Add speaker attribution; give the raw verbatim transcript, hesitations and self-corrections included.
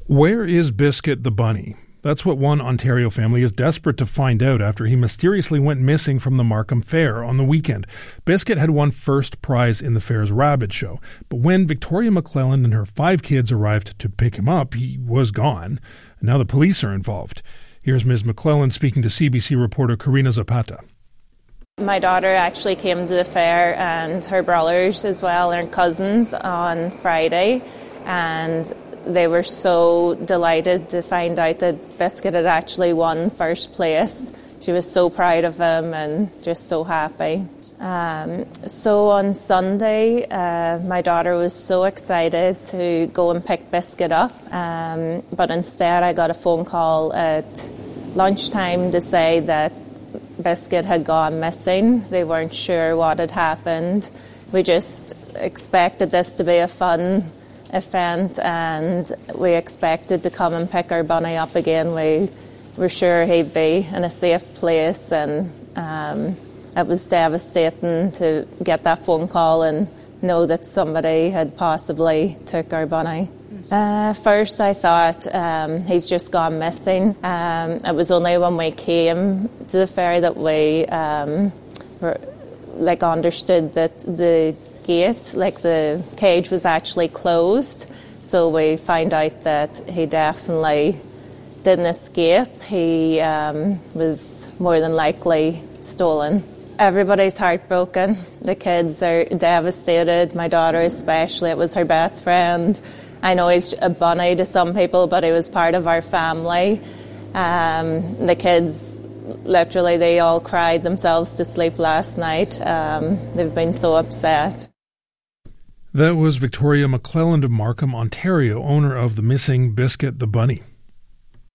Speaker 1: Where is Biscuit the bunny? That's what one Ontario family is desperate to find out after he mysteriously went missing from the Markham Fair on the weekend. Biscuit had won first prize in the fair's rabbit show, but when Victoria McClelland and her five kids arrived to pick him up, he was gone. And now the police are involved. Here's Miz McClelland speaking to C B C reporter Karina Zapata.
Speaker 2: My daughter actually came to the fair, and her brothers as well, and her cousins, on Friday, and they were so delighted to find out that Biscuit had actually won first place. She was so proud of him and just so happy. Um, so on Sunday, uh, my daughter was so excited to go and pick Biscuit up, um, but instead I got a phone call at lunchtime to say that Biscuit had gone missing. They weren't sure what had happened. We just expected this to be a fun event, and we expected to come and pick our bunny up again. We were sure he'd be in a safe place, and um, it was devastating to get that phone call and know that somebody had possibly took our bunny. Uh, first I thought um, he's just gone missing. Um, it was only when we came to the fair that we um, were, like understood that the gate, like the cage, was actually closed. So we found out that he definitely didn't escape. He um, was more than likely stolen. Everybody's heartbroken. The kids are devastated. My daughter especially. It was her best friend. I know he's a bunny to some people, but he was part of our family. Um, the kids, literally, they all cried themselves to sleep last night. Um, they've been so upset.
Speaker 1: That was Victoria McClelland of Markham, Ontario, owner of the missing Biscuit the bunny.